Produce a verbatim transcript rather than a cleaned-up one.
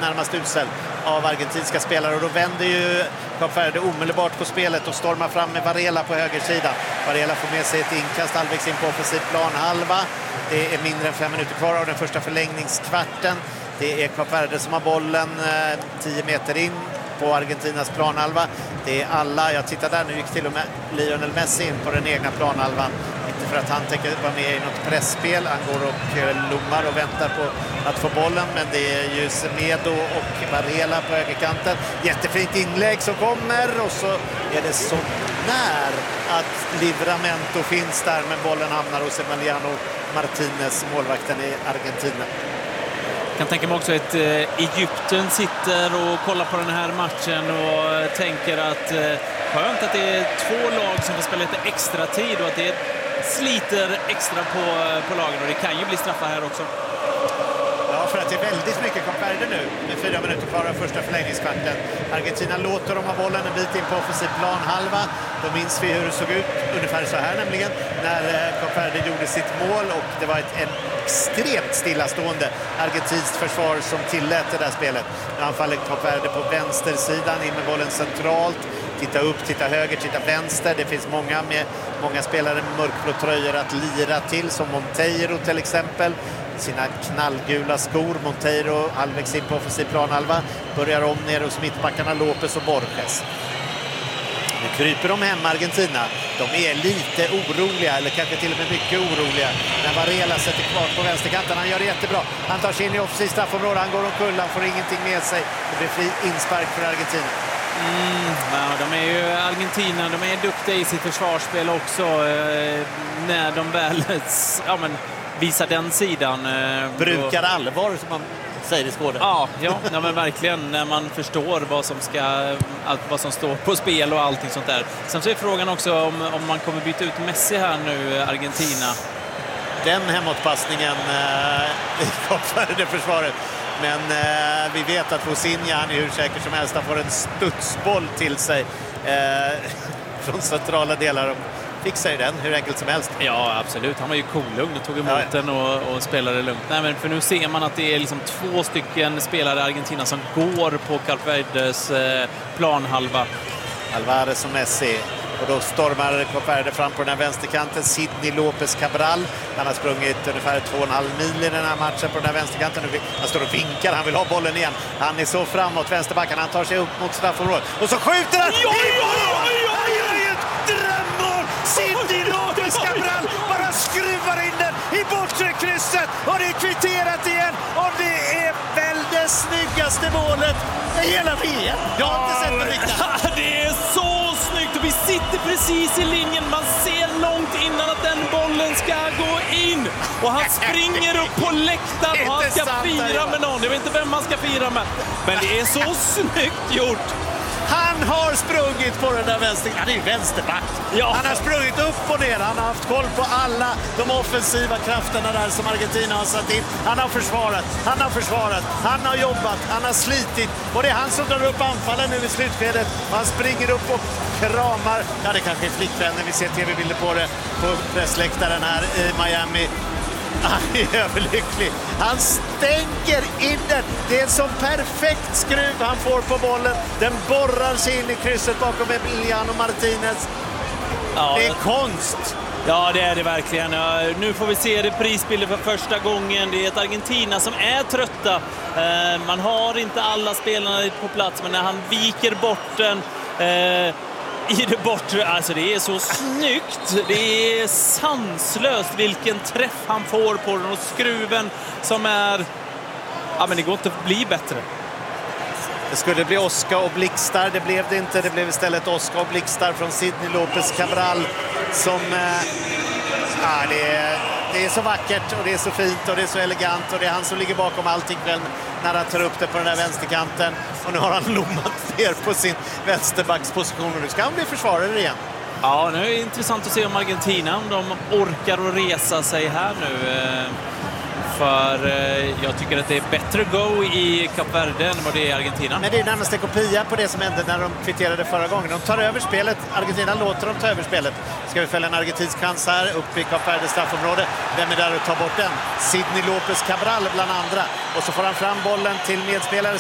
närmast usel av argentinska spelare. Och då vänder ju Kap Verde omedelbart på spelet och stormar fram med Varela på högersidan. Varela får med sig ett inkast halvvägs in på offensiv planhalva. Det är mindre än fem minuter kvar av den första förlängningskvarten. Det är Kap Verde som har bollen eh, tio meter in på Argentinas planhalva. Det är alla, jag tittar där, nu gick till och med Lionel Messi in på den egna planhalvan. Inte för att han tänker vara med i något pressspel. Han går och eh, lommar och väntar på att få bollen. Men det är ju Semedo och Varela på högerkanten. Jättefint inlägg som kommer. Och så är det så när att Livramento finns där. Men bollen hamnar hos Emiliano Martinez, målvakten i Argentina. Jag kan tänka mig också att eh, Egypten sitter och kollar på den här matchen och tänker att eh, skönt att det är två lag som får spela lite extra tid och att det sliter extra på, på lagen, och det kan ju bli straffar här också. Ja, för att det är väldigt mycket Kap Verde nu med fyra minuter kvar av första förlängningskvarten. Argentina låter dem ha bollen en bit in på offensiv planhalva. Då minns vi hur det såg ut ungefär så här nämligen när Kap Verde gjorde sitt mål, och det var ett en extremt stillastående argentinskt försvar som tillät det där spelet. Nu anfaller Kap Verde på vänstersidan in med bollen centralt. Titta upp, titta höger, titta vänster. Det finns många med många spelare med mörkblå tröjor att lira till, som Monteiro till exempel. Sina knallgula skor. Monteiro halvvägs in på offensiv planhalva. Börjar om ner hos mittbackarna Lopez och Borges. Nu kryper de hem Argentina. De är lite oroliga, eller kanske till och med mycket oroliga, när Varela sätter kvar på vänsterkanten. Han gör det jättebra. Han tar sig in i offensiv straffområde. Han går omkull, han får ingenting med sig. Det blir fri inspark för Argentina. Mm, ja, de är ju Argentina, de är duktiga i sitt försvarsspel också, eh, när de väl ja, men, visar den sidan. Eh, Brukar då... allvar, som man säger i Skåne. Ja, ja, ja, men verkligen, när man förstår vad som ska, allt, vad som står på spel och allting sånt där. Sen så är frågan också om, om man kommer byta ut Messi här nu, Argentina. Den hemåtpassningen eh, i Kap Verde-försvaret. Men eh, vi vet att Fosinha, han är hur säker som helst, han får en studsboll till sig eh, från centrala delar. Och fixar ju den hur enkelt som helst. Ja, absolut. Han var ju kolugn och tog emot ja, ja. den och, och spelade lugnt. Nej, men för nu ser man att det är liksom två stycken spelare i Argentina som går på Kap Verdes eh, planhalva. Alvarez och Messi. Och då stormar Kap Verde fram på den här vänsterkanten. Sidney Lopez Cabral. Han har sprungit ungefär två och en halv mil i den här matchen på den här vänsterkanten. Han står och vinkar, han vill ha bollen igen. Han är så framåt, vänsterbacken. Han tar sig upp mot straffområdet. Och så skjuter han! Oj, oj, oj, oj! Han gör ju ett drömmål! Sidney Lopez Cabral bara skruvar in den i bortre krysset. Och det är kvitterat igen. Och det är väl det snyggaste målet i hela V M. Jag har inte sett det riktigt. Det är så snyggt. Vi sitter precis i linjen. Man ser långt innan att den bollen ska gå in. Och han springer upp på läktaren och han ska fira med någon. Jag vet inte vem man ska fira med. Men det är så snyggt gjort. Han har sprungit på den där vänster... Han är ju vänsterback. Ja. Han har sprungit upp och ner. Han har haft koll på alla de offensiva krafterna där som Argentina har satt in. Han har försvarat, han har försvarat, han har jobbat, han har slitit. Och det är han som drar upp anfallen nu i slutskedet. Han springer upp och kramar. Ja, det kanske är flickvännen. Vi ser tv-bilder på det på pressläktaren här i Miami. Han är överlycklig. Han stänker in den. Det är en sån perfekt skruv han får på bollen. Den borrar sig in i krysset bakom Emiliano Martinez. Ja, det är konst. Ja, det är det verkligen. Ja, nu får vi se det prisbilder för första gången. Det är ett Argentina som är trötta. Eh, man har inte alla spelarna på plats, men när han viker bort den... Eh, i det bortre, alltså det är så snyggt. Det är sanslöst vilken träff han får på den, och skruven som är, ja, men det går inte att bli bättre. Det skulle bli Oscar och blixtar, det blev det inte. Det blev istället Oscar och blixtar från Sidney Lopez Cabral som eh, ja, det är, det är så vackert och det är så fint och det är så elegant, och det är han som ligger bakom allting väl när han tar upp det på den där vänsterkanten. Och nu har han lommat ner på sin vänsterbacksposition och nu ska han bli försvarare igen. Ja, nu är det intressant att se om Argentina, om de orkar att resa sig här nu. För jag tycker att det är bättre go i Kap Verde än vad det är i Argentina. Men det är närmast en kopia på det som hände när de kvitterade förra gången. De tar över spelet. Argentina låter dem ta över spelet. Ska vi fälla en argentinsk chans här uppe i Kap Verdes straffområde. Vem är där och tar bort den? Sidney Lopez Cabral bland andra. Och så får han fram bollen till medspelare